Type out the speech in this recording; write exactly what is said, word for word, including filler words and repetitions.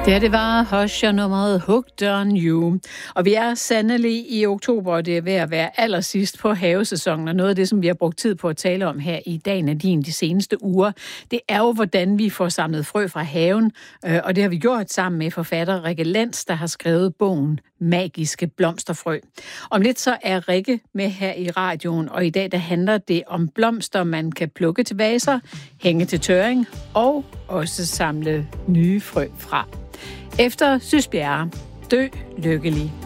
Det, det var Hush og nummeret Hooked on You. Og vi er sandelig i oktober, og det er ved at være allersidst på havesæsonen. Og noget af det, som vi har brugt tid på at tale om her i dag, Nadine, de seneste uger, det er jo, hvordan vi får samlet frø fra haven. Og det har vi gjort sammen med forfatter Rikke Lenz, der har skrevet bogen Magiske blomsterfrø. Om lidt så er Rikke med her i radioen, og i dag der handler det om blomster, man kan plukke til vaser, hænge til tørring og også samle nye frø fra. Efter Sys Bjerre, dø lykkelig.